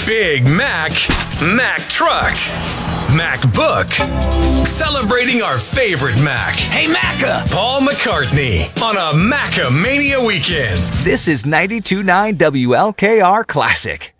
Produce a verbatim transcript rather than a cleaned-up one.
Big Mac, Mac Truck, MacBook. Celebrating our favorite Mac. Hey, Macca! Paul McCartney on a Macca Mania weekend. This is ninety-two point nine W L K R Classic.